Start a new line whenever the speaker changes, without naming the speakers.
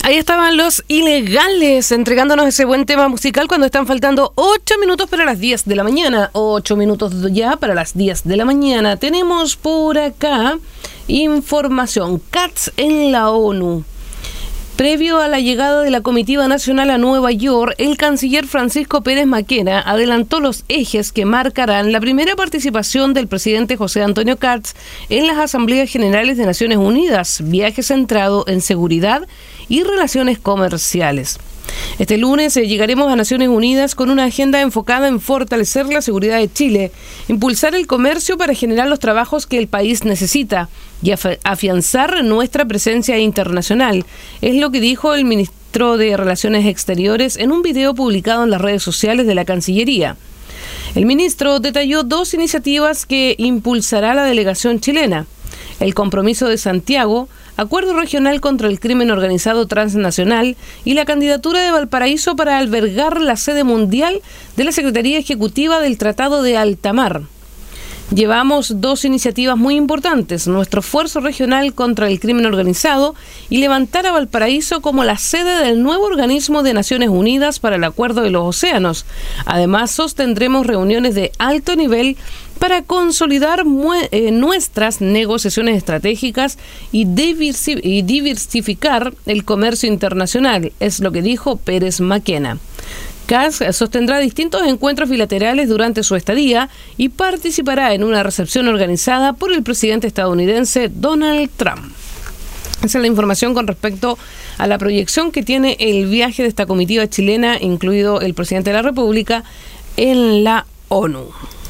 Ahí estaban Los Ilegales entregándonos ese buen tema musical cuando están faltando 8 minutos para las 10 de la mañana. 8 minutos ya para las 10 de la mañana. Tenemos por acá información. CATS en la ONU. Previo a la llegada de la comitiva nacional a Nueva York, el canciller Francisco Pérez Maquena adelantó los ejes que marcarán la primera participación del presidente José Antonio Kats en las Asambleas Generales de Naciones Unidas, viaje centrado en seguridad y relaciones comerciales. Este lunes llegaremos a Naciones Unidas con una agenda enfocada en fortalecer la seguridad de Chile, impulsar el comercio para generar los trabajos que el país necesita y afianzar nuestra presencia internacional. Es lo que dijo el ministro de Relaciones Exteriores en un video publicado en las redes sociales de la Cancillería. El ministro detalló 2 iniciativas que impulsará la delegación chilena: el Compromiso de Santiago, Acuerdo Regional contra el Crimen Organizado Transnacional, y la candidatura de Valparaíso para albergar la sede mundial de la Secretaría Ejecutiva del Tratado de Alta Mar. Llevamos 2 iniciativas muy importantes: nuestro esfuerzo regional contra el crimen organizado y levantar a Valparaíso como la sede del nuevo organismo de Naciones Unidas para el Acuerdo de los Océanos. Además, sostendremos reuniones de alto nivel para consolidar nuestras negociaciones estratégicas y diversificar el comercio internacional, es lo que dijo Pérez Maquena. Kats sostendrá distintos encuentros bilaterales durante su estadía y participará en una recepción organizada por el presidente estadounidense Donald Trump. Esa es la información con respecto a la proyección que tiene el viaje de esta comitiva chilena, incluido el presidente de la República, en la ONU.